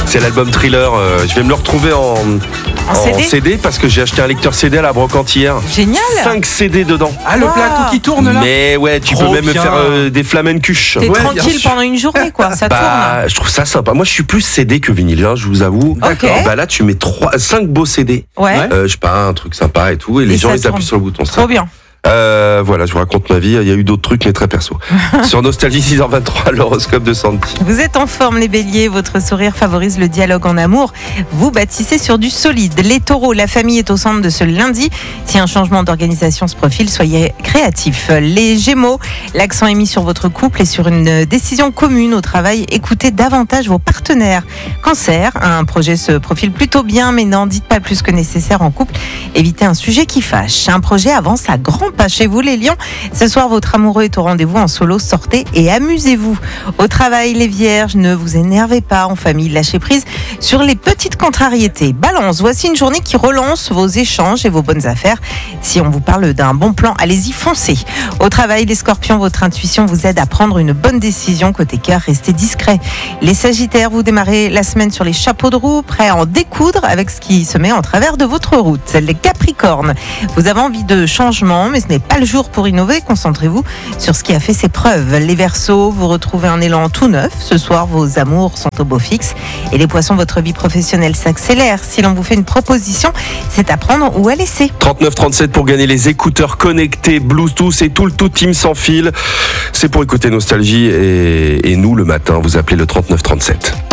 C'est l'album Thriller. Je vais me le retrouver en CD parce que j'ai acheté un lecteur CD à la brocante hier. Génial. 5 CD dedans. Ah, le plateau qui tourne là. Mais ouais, tu Trop peux même bien. faire des flamencuches. T'es Ouais, bien tranquille sûr. pendant une journée, quoi. Ça Je trouve ça sympa. Moi, je suis plus CD que vinyle, hein, je vous avoue. D'accord. Bah là, tu mets 5 beaux CD. tourne. Ouais. Ouais. Je sais pas, un truc sympa et tout. Et les Et gens, ça ils appuient tourne. sur le bouton. Trop bien. Voilà, je vous raconte ma vie. Il y a eu d'autres trucs, mais très perso. Sur Nostalgie 6h23, l'horoscope de Sandy. Vous êtes en forme, les béliers. Votre sourire favorise le dialogue en amour. Vous bâtissez sur du solide. Les taureaux, la famille est au centre de ce lundi. Si un changement d'organisation se profile, soyez créatifs. Les gémeaux, l'accent est mis sur votre couple et sur une décision commune au travail. Écoutez davantage vos partenaires. Cancer, un projet se profile plutôt bien, mais n'en dites pas plus que nécessaire en couple. Évitez un sujet qui fâche. Un projet avance à grands pas chez vous, les lions. Ce soir, votre amoureux est au rendez-vous en solo. Sortez et amusez-vous. Au travail, les vierges, ne vous énervez pas. En famille, lâchez prise sur les petites contrariétés. Balance, voici une journée qui relance vos échanges et vos bonnes affaires. Si on vous parle d'un bon plan, allez-y, foncez. Au travail, les scorpions, votre intuition vous aide à prendre une bonne décision. Côté cœur, restez discret. Les sagittaires, vous démarrez la semaine sur les chapeaux de roue, prêts à en découdre avec ce qui se met en travers de votre route. Les capricornes, vous avez envie de changement, mais ce n'est pas le jour pour innover. Concentrez-vous sur ce qui a fait ses preuves. Les Verseaux, vous retrouvez un élan tout neuf. Ce soir, vos amours sont au beau fixe. Et les poissons, votre vie professionnelle s'accélère. Si l'on vous fait une proposition, c'est à prendre ou à laisser. 39-37 pour gagner les écouteurs connectés Bluetooth et tout le tout team sans fil. C'est pour écouter Nostalgie et nous le matin, vous appelez le 39-37.